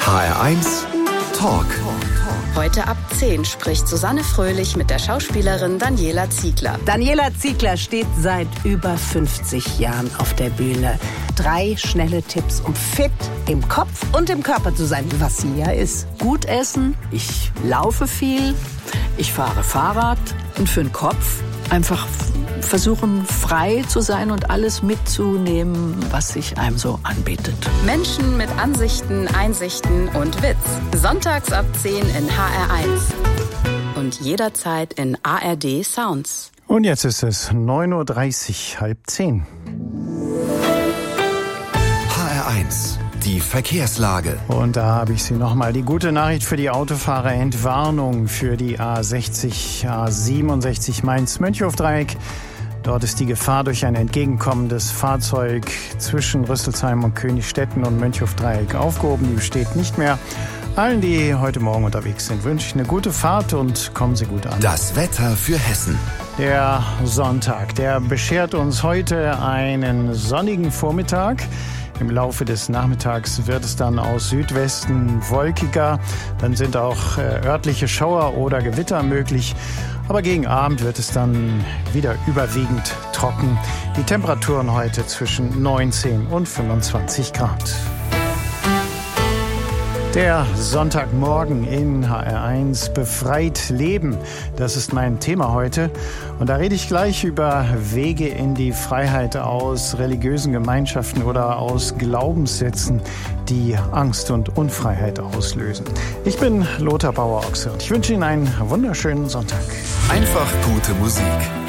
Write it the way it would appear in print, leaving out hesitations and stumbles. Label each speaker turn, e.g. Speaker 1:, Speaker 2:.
Speaker 1: HR1 Talk.
Speaker 2: Heute ab 10 spricht Susanne Fröhlich mit der Schauspielerin Daniela Ziegler.
Speaker 3: Daniela Ziegler steht seit über 50 Jahren auf der Bühne. 3 schnelle Tipps, um fit im Kopf und im Körper zu sein, was sie ja ist.
Speaker 4: Gut essen, ich laufe viel, ich fahre Fahrrad und für den Kopf einfach versuchen, frei zu sein und alles mitzunehmen, was sich einem so anbietet.
Speaker 2: Menschen mit Ansichten, Einsichten und Witz. Sonntags ab 10 in HR1. Und jederzeit in ARD Sounds.
Speaker 5: Und jetzt ist es 9:30 Uhr, halb 10.
Speaker 1: HR1, die Verkehrslage.
Speaker 5: Und da habe ich Sie nochmal. Die gute Nachricht für die Autofahrer: Entwarnung für die A60, A67 Mainz-Mönchhof-Dreieck. Dort ist die Gefahr durch ein entgegenkommendes Fahrzeug zwischen Rüsselsheim und Königstetten und Mönchhof-Dreieck aufgehoben. Die besteht nicht mehr. Allen, die heute Morgen unterwegs sind, wünsche ich eine gute Fahrt und kommen Sie gut an.
Speaker 1: Das Wetter für Hessen.
Speaker 5: Der Sonntag, der beschert uns heute einen sonnigen Vormittag. Im Laufe des Nachmittags wird es dann aus Südwesten wolkiger. Dann sind auch örtliche Schauer oder Gewitter möglich. Aber gegen Abend wird es dann wieder überwiegend trocken. Die Temperaturen heute zwischen 19 und 25 Grad. Der Sonntagmorgen in HR1 befreit Leben. Das ist mein Thema heute. Und da rede ich gleich über Wege in die Freiheit aus religiösen Gemeinschaften oder aus Glaubenssätzen, die Angst und Unfreiheit auslösen. Ich bin Lothar Bauer-Ochse und ich wünsche Ihnen einen wunderschönen Sonntag.
Speaker 1: Einfach gute Musik.